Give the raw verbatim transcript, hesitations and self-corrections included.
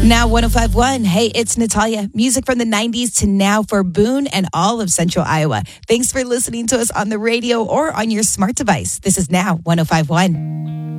Now one oh five point one. Hey, it's Natalia. Music from the nineties to now for Boone and all of Central Iowa. Thanks for listening to us on the radio or on your smart device. This is Now one oh five point one.